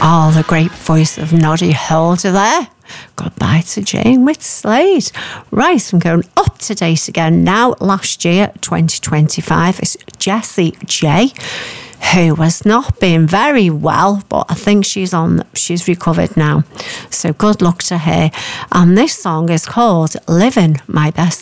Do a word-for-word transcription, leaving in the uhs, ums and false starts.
Oh, the great voice of Noddy Holder there. Goodbye to Jane with Slade. Right, I'm going up to date again now. Last year, twenty twenty-five, it's Jessie J, who has not been very well, but I think she's on, she's recovered now. So good luck to her. And this song is called Living My Best